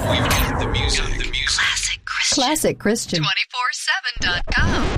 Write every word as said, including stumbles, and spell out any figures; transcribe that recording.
We've got the music. The music. Classic Christian. Classic Christian. two four seven dot com.